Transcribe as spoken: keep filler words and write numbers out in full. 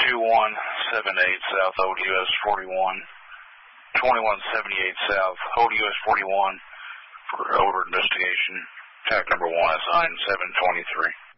two one seven eight South Old U S forty-one, twenty-one seventy-eight South Old U S forty-one for odor investigation. Tac number one, assigned seven twenty-three.